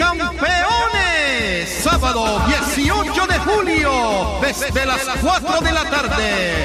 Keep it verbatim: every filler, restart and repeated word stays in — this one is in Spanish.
Campeones. Sábado dieciocho de julio, desde las cuatro de la tarde.